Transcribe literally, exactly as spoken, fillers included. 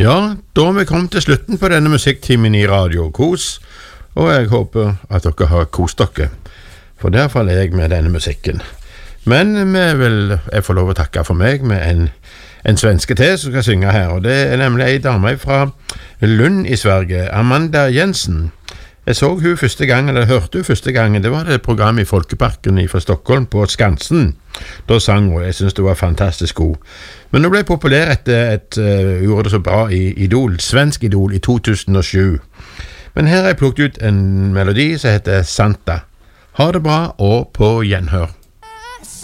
Ja, da har vi kommet til slutten på denne musikktimen i Radio Kos, og jeg håper at dere har kost dere, for derfor er jeg med denne musikken. Men vi vil, jeg får lov å takke for meg med en, en svenske til som skal synge her, og det er nemlig en dame fra Lund i Sverige, Amanda Jensen. Jeg så hun første gang, eller hørte hun første gang, det var det programmet i Folkeparken fra Stockholm på Skansen. Da sang hun, jeg synes det var fantastisk god. Men hun ble populær etter et, uh, gjorde det så bra i Idol, svensk Idol i to tusen og sju. Men her har jeg plukket ut en melodi som heter Santa. Ha det bra og på gjenhør.